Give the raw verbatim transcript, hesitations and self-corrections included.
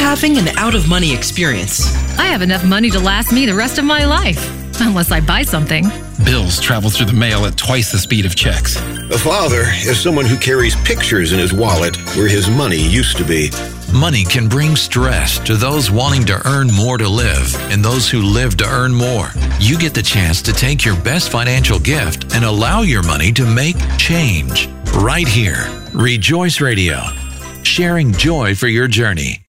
having an out-of-money experience. I have enough money to last me the rest of my life. Unless I buy something. Bills travel through the mail at twice the speed of checks. A father is someone who carries pictures in his wallet where his money used to be. Money can bring stress to those wanting to earn more to live and those who live to earn more. You get the chance to take your best financial gift and allow your money to make change. Right here, Rejoice Radio. Sharing joy for your journey.